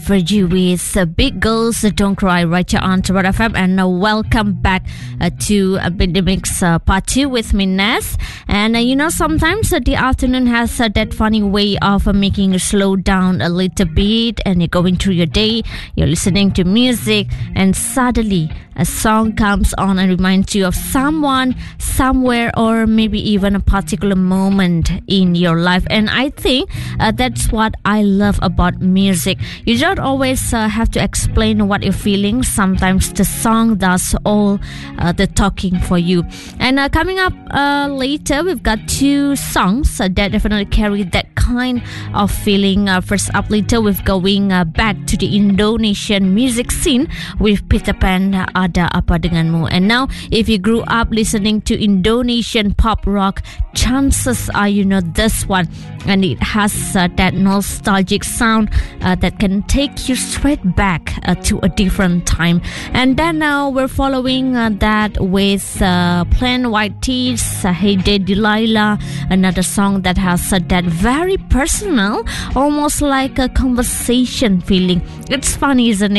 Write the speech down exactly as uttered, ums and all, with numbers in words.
Fergie with uh, Big Girls Don't Cry right here on Tabata F M, and uh, welcome back uh, to uh, Bit the Mix uh, Part two with me, Ness. And uh, you know, sometimes uh, the afternoon has uh, that funny way of uh, making you slow down a little bit, and you're going through your day, you're listening to music, and suddenly a song comes on and reminds you of someone, somewhere, or maybe even a particular moment in your life. And I think uh, that's what I love about music. You don't always uh, have to explain what you're feeling. Sometimes the song does all uh, the talking for you. And uh, coming up uh, later, we've got two songs uh, that definitely carry that kind of feeling. Uh, first up later, we're going uh, back to the Indonesian music scene with Peter Pan, uh, Ada Apa Denganmu. And now, if you grew up listening to Indonesian pop rock, chances are you know this one, and it has uh, that nostalgic sound uh, that can take you straight back uh, to a different time. And then now uh, we're following uh, that with uh, Plain White Tees, uh, Hey Day Delilah, another song that has uh, that very personal, almost like a conversation feeling. It's funny, isn't it?